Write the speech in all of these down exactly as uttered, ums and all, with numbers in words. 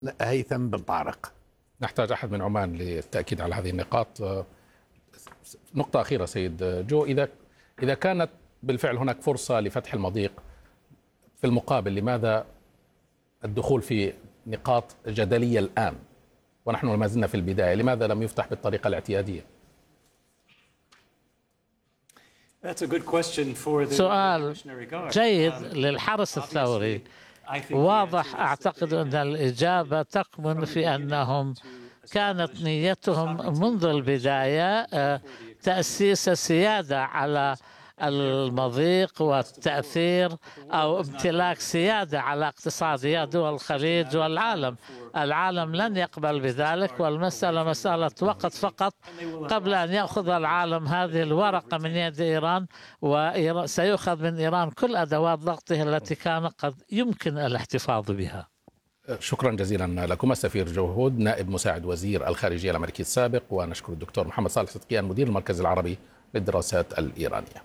هيثم بن طارق. نحتاج أحد من عمان للتأكيد على هذه النقاط. نقطة أخيرة سيد جو، إذا إذا كانت بالفعل هناك فرصة لفتح المضيق، في المقابل لماذا الدخول في نقاط جدلية الآن ونحن ما زلنا في البداية؟ لماذا لم يفتح بالطريقة الاعتيادية؟ سؤال جيد للحرس الثوري. واضح أعتقد أن الإجابة تكمن في أنهم كانت نيتهم منذ البداية تأسيس سيادة على المضيق والتأثير أو امتلاك سيادة على اقتصاديات دول الخليج والعالم. العالم لن يقبل بذلك، والمسألة مسألة وقت فقط قبل أن يأخذ العالم هذه الورقة من يد إيران، وسيأخذ من إيران كل أدوات ضغطه التي كان قد يمكن الاحتفاظ بها. شكرا جزيلا لكم السفير جو هود نائب مساعد وزير الخارجية الأمريكي السابق، ونشكر الدكتور محمد صالح صدقيان مدير المركز العربي للدراسات الإيرانية.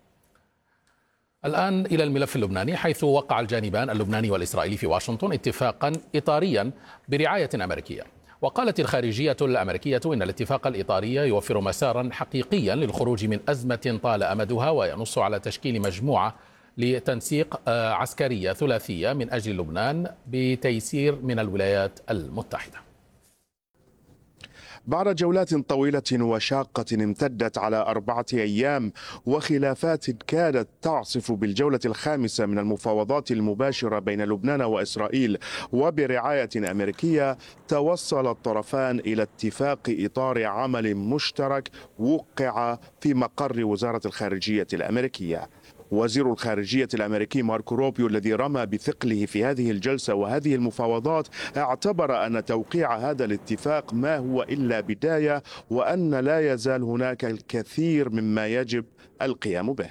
الآن إلى الملف اللبناني، حيث وقع الجانبان اللبناني والإسرائيلي في واشنطن اتفاقا إطاريا برعاية أمريكية. وقالت الخارجية الأمريكية إن الاتفاق الإطاري يوفر مسارا حقيقيا للخروج من أزمة طال أمدها، وينص على تشكيل مجموعة لتنسيق عسكرية ثلاثية من أجل لبنان بتيسير من الولايات المتحدة. بعد جولات طويلة وشاقة امتدت على أربعة أيام وخلافات كادت تعصف بالجولة الخامسة من المفاوضات المباشرة بين لبنان وإسرائيل وبرعاية أمريكية، توصل الطرفان إلى اتفاق إطار عمل مشترك وقع في مقر وزارة الخارجية الأمريكية. وزير الخارجية الأمريكي ماركو روبيو الذي رمى بثقله في هذه الجلسة وهذه المفاوضات اعتبر أن توقيع هذا الاتفاق ما هو إلا بداية، وأن لا يزال هناك الكثير مما يجب القيام به.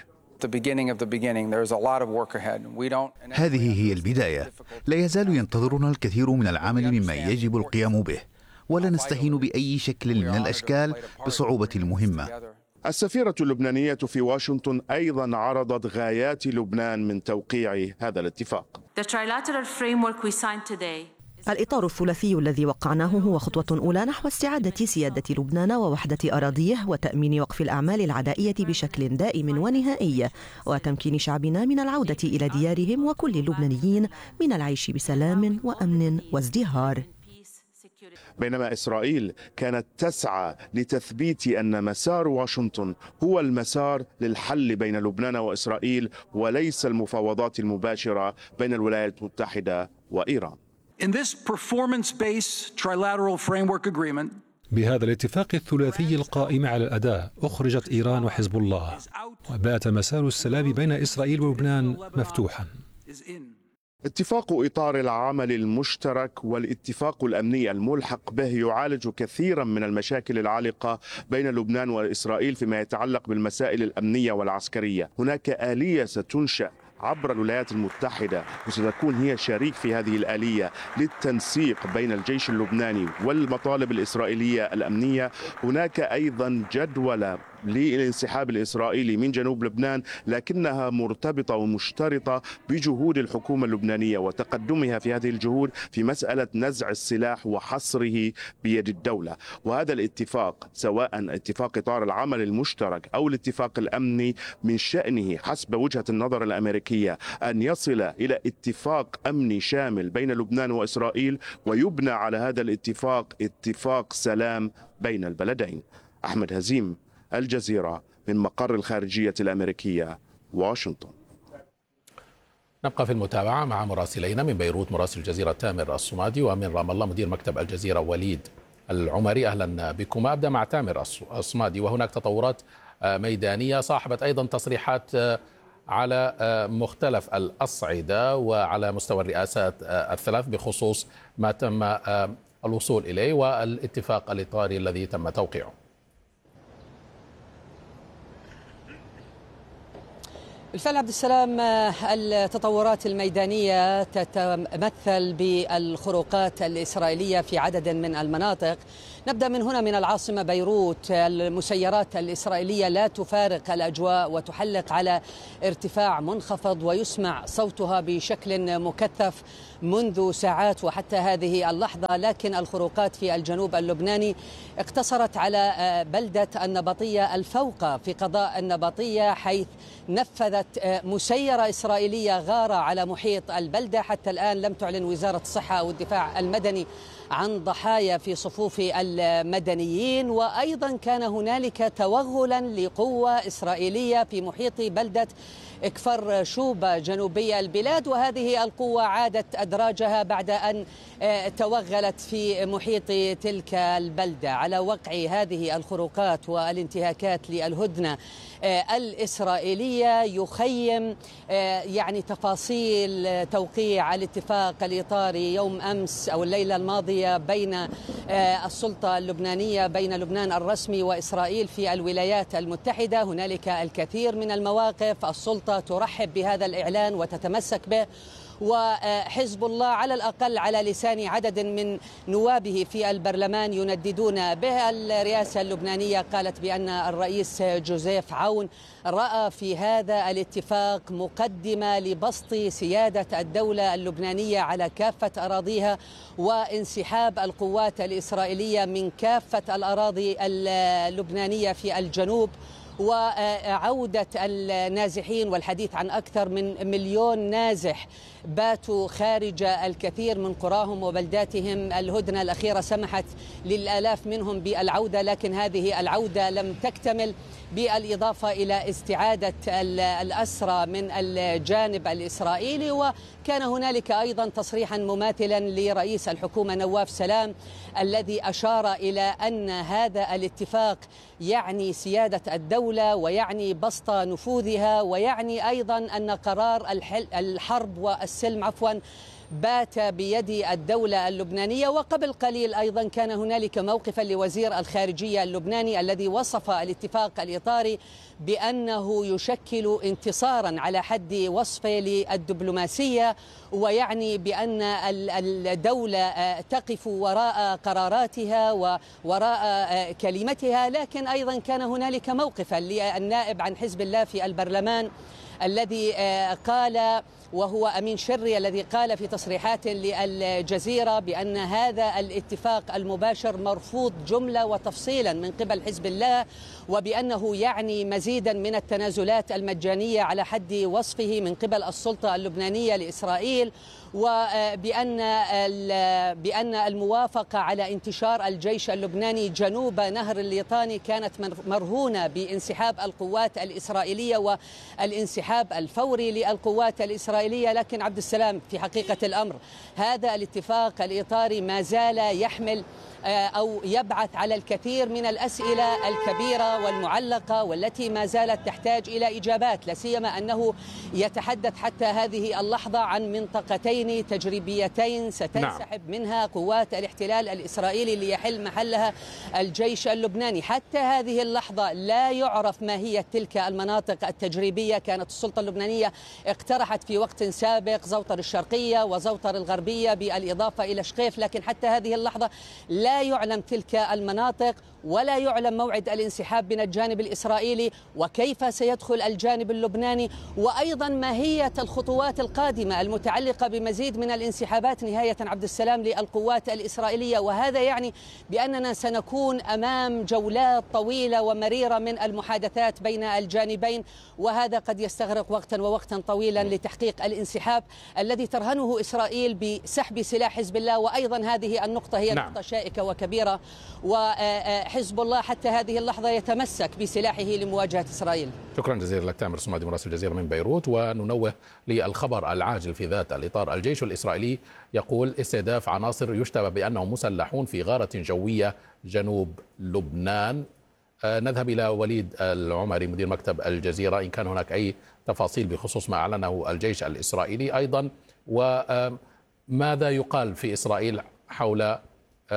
هذه هي البداية، لا يزال ينتظرنا الكثير من العمل مما يجب القيام به، ولا نستهين بأي شكل من الأشكال بصعوبة المهمة. السفيرة اللبنانية في واشنطن أيضا عرضت غايات لبنان من توقيع هذا الاتفاق. الإطار الثلاثي الذي وقعناه هو خطوة أولى نحو استعادة سيادة لبنان ووحدة أراضيه وتأمين وقف الأعمال العدائية بشكل دائم ونهائي، وتمكين شعبنا من العودة إلى ديارهم وكل اللبنانيين من العيش بسلام وأمن وازدهار. بينما إسرائيل كانت تسعى لتثبيت أن مسار واشنطن هو المسار للحل بين لبنان وإسرائيل وليس المفاوضات المباشرة بين الولايات المتحدة وإيران. بهذا الاتفاق الثلاثي القائم على الأداء أخرجت إيران وحزب الله، وبات مسار السلام بين إسرائيل ولبنان مفتوحا. اتفاق إطار العمل المشترك والاتفاق الأمني الملحق به يعالج كثيرا من المشاكل العالقة بين لبنان وإسرائيل فيما يتعلق بالمسائل الأمنية والعسكرية. هناك آلية ستنشأ عبر الولايات المتحدة وستكون هي شريك في هذه الآلية للتنسيق بين الجيش اللبناني والمطالب الإسرائيلية الأمنية. هناك أيضا جدولة للانسحاب الإسرائيلي من جنوب لبنان، لكنها مرتبطة ومشترطة بجهود الحكومة اللبنانية وتقدمها في هذه الجهود في مسألة نزع السلاح وحصره بيد الدولة. وهذا الاتفاق سواء اتفاق إطار العمل المشترك أو الاتفاق الأمني من شأنه حسب وجهة النظر الأمريكية أن يصل إلى اتفاق أمني شامل بين لبنان وإسرائيل، ويبنى على هذا الاتفاق اتفاق سلام بين البلدين. أحمد هزيم، الجزيرة، من مقر الخارجية الأمريكية، واشنطن. نبقى في المتابعة مع مراسلينا من بيروت مراسل الجزيرة تامر الصمادي، ومن رام الله مدير مكتب الجزيرة وليد العمري. أهلا بكم. أبدأ مع تامر الصمادي، وهناك تطورات ميدانية صاحبت أيضا تصريحات على مختلف الأصعدة وعلى مستوى الرئاسات الثلاث بخصوص ما تم الوصول إليه والاتفاق الإطاري الذي تم توقيعه. بالفعل عبد السلام، التطورات الميدانية تتمثل بالخروقات الإسرائيلية في عدد من المناطق. نبدأ من هنا من العاصمة بيروت. المسيرات الإسرائيلية لا تفارق الأجواء وتحلق على ارتفاع منخفض ويسمع صوتها بشكل مكثف منذ ساعات وحتى هذه اللحظة، لكن الخروقات في الجنوب اللبناني اقتصرت على بلدة النبطية الفوقة في قضاء النبطية، حيث نفذت مسيرة إسرائيلية غارة على محيط البلدة. حتى الآن لم تعلن وزارة الصحة أو الدفاع المدني عن ضحايا في صفوف المدنيين. وأيضا كان هنالك توغلا لقوة إسرائيلية في محيط بلدة كفر شوبة جنوبي البلاد، وهذه القوة عادت أدراجها بعد أن توغلت في محيط تلك البلدة. على وقع هذه الخروقات والانتهاكات للهدنة الإسرائيلية يخيم يعني تفاصيل توقيع الاتفاق الإطاري يوم أمس أو الليلة الماضية بين السلطة اللبنانية، بين لبنان الرسمي وإسرائيل في الولايات المتحدة. هنالك الكثير من المواقف، السلطة ترحب بهذا الإعلان وتتمسك به، وحزب الله على الأقل على لسان عدد من نوابه في البرلمان ينددون به. الرئاسة اللبنانية قالت بأن الرئيس جوزيف عون رأى في هذا الاتفاق مقدمة لبسط سيادة الدولة اللبنانية على كافة أراضيها وانسحاب القوات الإسرائيلية من كافة الأراضي اللبنانية في الجنوب، وعودة النازحين، والحديث عن أكثر من مليون نازح باتوا خارج الكثير من قراهم وبلداتهم. الهدنة الأخيرة سمحت للآلاف منهم بالعودة، لكن هذه العودة لم تكتمل، بالإضافة إلى استعادة الأسرى من الجانب الإسرائيلي. وكان هنالك أيضا تصريحا مماثلا لرئيس الحكومة نواف سلام الذي أشار إلى أن هذا الاتفاق يعني سيادة الدولة ويعني بسط نفوذها، ويعني أيضا أن قرار الحرب والسلم عفوا بات بيد الدولة اللبنانية. وقبل قليل أيضا كان هنالك موقفا لوزير الخارجية اللبناني الذي وصف الاتفاق الإطاري بأنه يشكل انتصارا على حد وصفه للدبلوماسية، ويعني بأن الدولة تقف وراء قراراتها ووراء كلمتها. لكن أيضا كان هنالك موقفا للنائب عن حزب الله في البرلمان الذي قال، وهو أمين شري، الذي قال في تصريحات للجزيرة بأن هذا الاتفاق المباشر مرفوض جملة وتفصيلا من قبل حزب الله، وبأنه يعني مزيدا من التنازلات المجانية على حد وصفه من قبل السلطة اللبنانية لإسرائيل، وبأن بأن الموافقة على انتشار الجيش اللبناني جنوب نهر الليطاني كانت مرهونة بانسحاب القوات الإسرائيلية والانسحاب الفوري للقوات الإسرائيلية. لكن عبد السلام، في حقيقة الأمر هذا الاتفاق الإطاري ما زال يحمل أو يبعث على الكثير من الأسئلة الكبيرة والمعلقة والتي ما زالت تحتاج إلى إجابات، لا سيما أنه يتحدث حتى هذه اللحظة عن منطقتين تجريبيتين ستنسحب منها قوات الاحتلال الإسرائيلي ليحل محلها الجيش اللبناني. حتى هذه اللحظة لا يعرف ما هي تلك المناطق التجريبية. كانت السلطة اللبنانية اقترحت في وقت سابق زوطر الشرقية وزوطر الغربية بالإضافة إلى شقيف، لكن حتى هذه اللحظة لا يعلم تلك المناطق ولا يعلم موعد الانسحاب من الجانب الإسرائيلي وكيف سيدخل الجانب اللبناني، وأيضا ماهية الخطوات القادمة المتعلقة بمزيد من الانسحابات نهاية عبد السلام للقوات الإسرائيلية. وهذا يعني بأننا سنكون أمام جولات طويلة ومريرة من المحادثات بين الجانبين، وهذا قد يستغرق وقتا ووقتا طويلا لتحقيق الانسحاب الذي ترهنه إسرائيل بسحب سلاح حزب الله. وأيضا هذه النقطة هي نعم. نقطة شائكة وكبيرة، وحزب الله حتى هذه اللحظة يتمسك بسلاحه لمواجهة إسرائيل. شكرا جزيلا لك تامر الصمادي مراسل الجزيرة من بيروت. وننوه للخبر العاجل في ذات الإطار. الجيش الإسرائيلي يقول استهداف عناصر يشتبه بأنهم مسلحون في غارة جوية جنوب لبنان. نذهب إلى وليد العمري مدير مكتب الجزيرة، إن كان هناك أي تفاصيل بخصوص ما أعلنه الجيش الإسرائيلي أيضا، وماذا يقال في إسرائيل حول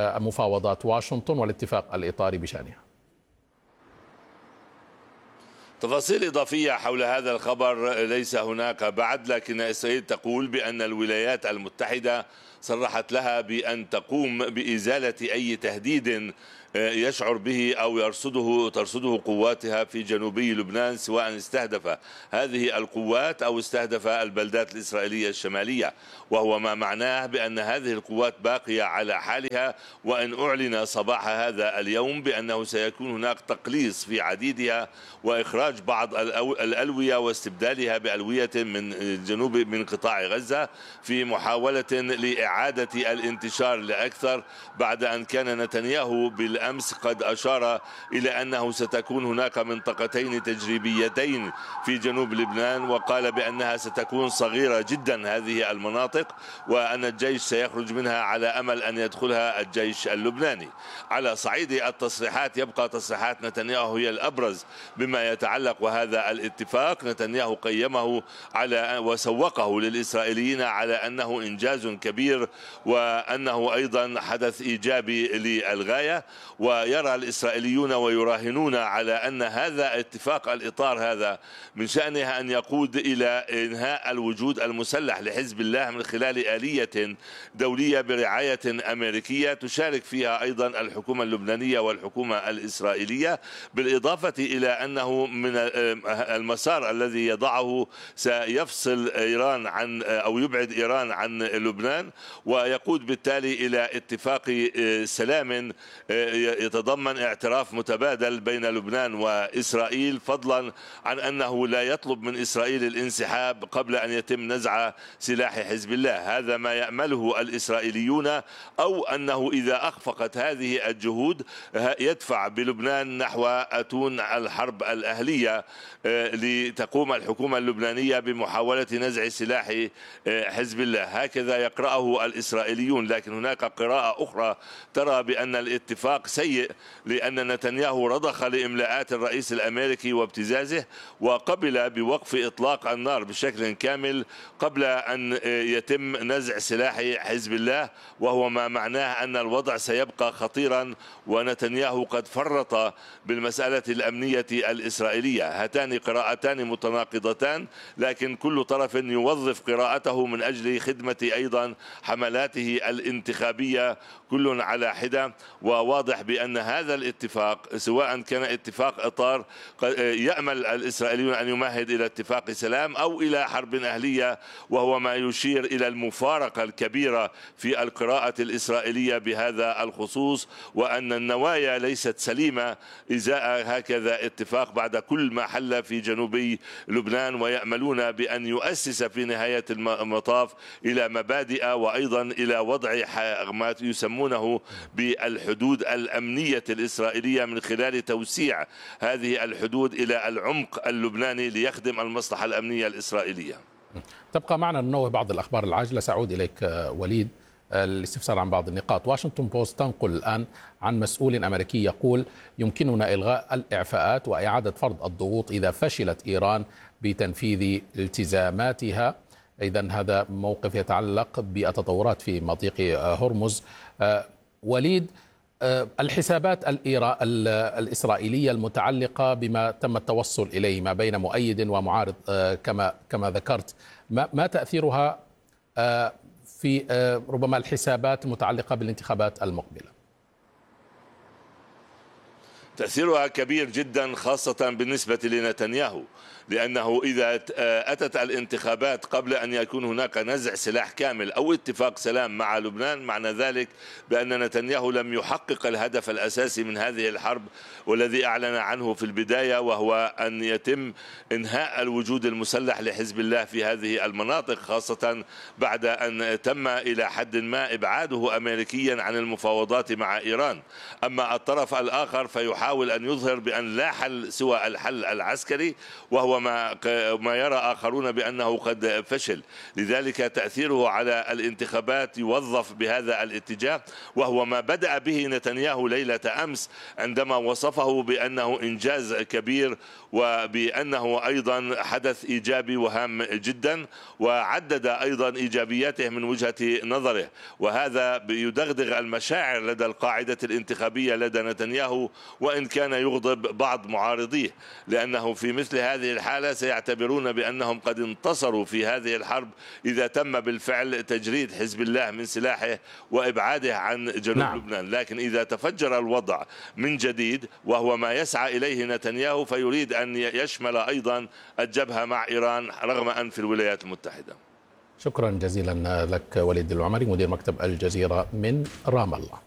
مفاوضات واشنطن والاتفاق الإطاري بشأنها. تفاصيل إضافية حول هذا الخبر ليس هناك بعد، لكن إسرائيل تقول بأن الولايات المتحدة صرحت لها بأن تقوم بإزالة أي تهديد يشعر به أو يرصده ترصده قواتها في جنوبي لبنان، سواء استهدف هذه القوات أو استهدف البلدات الإسرائيلية الشمالية، وهو ما معناه بأن هذه القوات باقية على حالها، وأن أعلن صباح هذا اليوم بأنه سيكون هناك تقليص في عديدها وإخراج بعض الألوية واستبدالها بألوية من جنوب من قطاع غزة في محاولة لإعادة الانتشار لأكثر، بعد أن كان نتنياهو بالأمس قد أشار إلى أنه ستكون هناك منطقتين تجريبيتين في جنوب لبنان، وقال بأنها ستكون صغيرة جدا هذه المناطق، وأن الجيش سيخرج منها على أمل أن يدخلها الجيش اللبناني. على صعيد التصريحات يبقى تصريحات نتنياهو هي الأبرز بما يتعلق وهذا الاتفاق. نتنياهو قيمه على وسوقه للإسرائيليين على أنه إنجاز كبير، وأنه أيضا حدث إيجابي للغاية، ويرى الإسرائيليون ويراهنون على أن هذا اتفاق الإطار هذا من شأنها أن يقود إلى إنهاء الوجود المسلح لحزب الله من خلال آلية دولية برعاية أمريكية تشارك فيها أيضا الحكومة اللبنانية والحكومة الإسرائيلية، بالإضافة إلى أنه من المسار الذي يضعه سيفصل إيران عن أو يبعد إيران عن لبنان، ويقود بالتالي إلى اتفاق سلام يتضمن اعتراف متبادل بين لبنان وإسرائيل، فضلا عن أنه لا يطلب من إسرائيل الانسحاب قبل أن يتم نزع سلاح حزب الله. هذا ما يأمله الإسرائيليون، أو أنه إذا أخفقت هذه الجهود يدفع بلبنان نحو أتون الحرب الأهلية لتقوم الحكومة اللبنانية بمحاولة نزع سلاح حزب الله. هكذا يقرأه الإسرائيليون، لكن هناك قراءة أخرى ترى بأن الاتفاق سيء، لأن نتنياهو رضخ لإملاءات الرئيس الأمريكي وابتزازه، وقبل بوقف إطلاق النار بشكل كامل قبل أن يتم نزع سلاح حزب الله، وهو ما معناه أن الوضع سيبقى خطيرا، ونتنياهو قد فرط بالمسألة الأمنية الإسرائيلية. هاتان قراءتان متناقضتان، لكن كل طرف يوظف قراءته من أجل خدمة أيضا حملاته الانتخابية، كل على حدة. وواضح بأن هذا الاتفاق سواء كان اتفاق إطار يأمل الإسرائيليون أن يمهد إلى اتفاق سلام أو إلى حرب أهلية، وهو ما يشير إلى المفارقة الكبيرة في القراءة الإسرائيلية بهذا الخصوص، وأن النوايا ليست سليمة إزاء هكذا اتفاق بعد كل ما حل في جنوبي لبنان، ويأملون بأن يؤسس في نهاية المطاف إلى مبادئ وأيضا إلى وضع ما يسمونه بالحدود الأمنية الإسرائيلية من خلال توسيع هذه الحدود إلى العمق اللبناني ليخدم المصلحة الأمنية الإسرائيلية. تبقى معنا ننوه بعض الأخبار العاجلة. سأعود إليك وليد الاستفسار عن بعض النقاط. واشنطن بوست تنقل الآن عن مسؤول أمريكي يقول يمكننا إلغاء الإعفاءات وإعادة فرض الضغوط إذا فشلت إيران بتنفيذ التزاماتها. إذن هذا موقف يتعلق بالتطورات في مضيق هرمز. وليد، الحسابات الإسرائيلية المتعلقة بما تم التوصل إليه ما بين مؤيد ومعارض كما كما ذكرت، ما تأثيرها في ربما الحسابات المتعلقة بالانتخابات المقبلة؟ تأثيرها كبير جدا، خاصة بالنسبة لنتنياهو، لأنه إذا أتت الانتخابات قبل أن يكون هناك نزع سلاح كامل أو اتفاق سلام مع لبنان، معنى ذلك بأن نتنياهو لم يحقق الهدف الأساسي من هذه الحرب والذي أعلن عنه في البداية، وهو أن يتم إنهاء الوجود المسلح لحزب الله في هذه المناطق، خاصة بعد أن تم إلى حد ما إبعاده أمريكيا عن المفاوضات مع إيران. أما الطرف الآخر فيحاول أن يظهر بأن لا حل سوى الحل العسكري، وهو ما ما يرى آخرون بأنه قد فشل. لذلك تأثيره على الانتخابات يوظف بهذا الاتجاه، وهو ما بدأ به نتنياهو ليلة أمس عندما وصفه بأنه إنجاز كبير وبأنه أيضا حدث إيجابي وهام جدا، وعدد أيضا إيجابياته من وجهة نظره، وهذا يدغدغ المشاعر لدى القاعدة الانتخابية لدى نتنياهو، وإن وإن كان يغضب بعض معارضيه، لأنه في مثل هذه الحالة سيعتبرون بأنهم قد انتصروا في هذه الحرب إذا تم بالفعل تجريد حزب الله من سلاحه وإبعاده عن جنوب نعم. لبنان. لكن إذا تفجر الوضع من جديد وهو ما يسعى إليه نتنياهو، فيريد أن يشمل أيضا الجبهة مع إيران رغم أنف الولايات المتحدة. شكرا جزيلا لك وليد العمري مدير مكتب الجزيرة من رام الله.